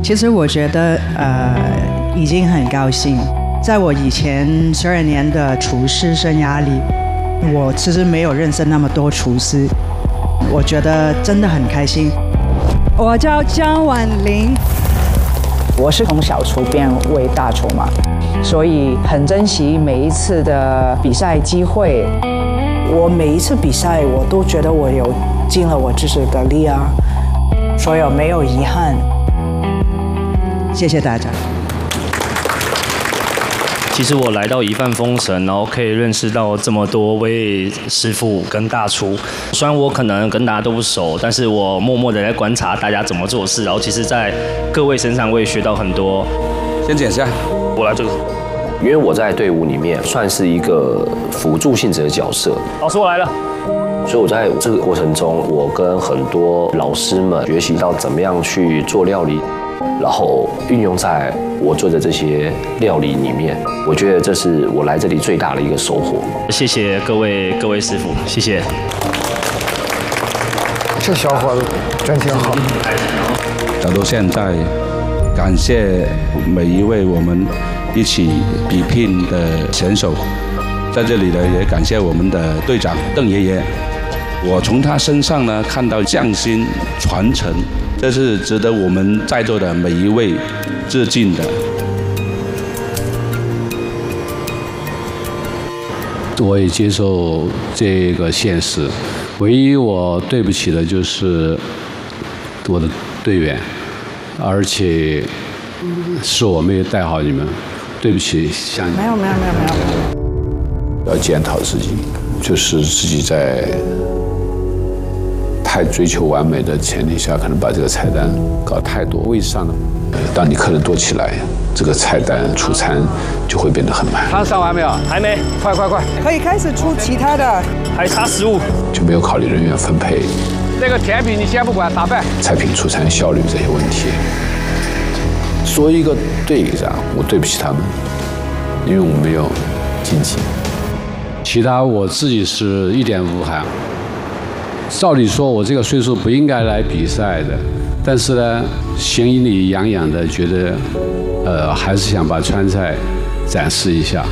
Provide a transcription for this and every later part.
其实我觉得已经很高兴，在我以前12年的厨师生涯里，我其实没有认识那么多厨师，我觉得真的很开心。 我叫张婉玲， 我是从小厨变为大厨嘛，所以很珍惜每一次的比赛机会。 我每一次比赛，我都觉得我有尽了我自己的力啊，所以没有遗憾。 谢谢大家。 其实我来到一饭封神，然后可以认识到这么多位师傅跟大厨。虽然我可能跟大家都不熟，但是我默默的在观察大家怎么做事，然后其实在各位身上我也学到很多。 先剪下， 我来这个。 因为我在队伍里面算是一个辅助性质的角色。 老师，我来了。 所以我在这个过程中，我跟很多老师们学习到怎么样去做料理，然后运用在我做的这些料理里面。我觉得这是我来这里最大的一个收获。 谢谢各位师傅，谢谢。 这小伙子真挺好。 走到现在，感谢每一位我们一起比拼的选手，在这里呢也感谢我们的队长邓爷爷。我从他身上呢看到匠心传承，这是值得我们在座的每一位致敬的。 我也接受这个现实，唯一我对不起的就是我的队员，而且是我没有带好你们，对不起，向你们。 没有。 要检讨自己，就是自己在太追求完美的前提下，可能把这个菜单搞太多。位置上呢，当你客人多起来，这个菜单出餐就会变得很慢。 汤上完没有？ 还没， 快！ 可以开始出其他的， 还差15， 就没有考虑人员分配。 那个甜品你先不管，打败。 菜品出餐效率这些问题，作为一个队长，我对不起他们，因为我没有晋级。 其他我自己是一点无憾。照理说，我这个岁数不应该来比赛的，但是呢，心里痒痒的，觉得，还是想把川菜展示一下。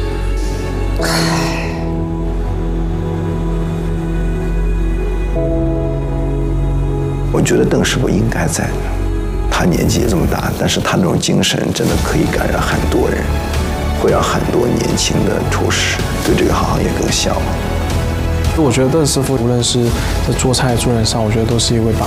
我觉得邓师傅应该在，他年纪也这么大，但是他那种精神真的可以感染很多人，会让很多年轻的厨师对这个行业更向往。 我觉得邓师傅无论是在做菜做人上，我觉得都是一位榜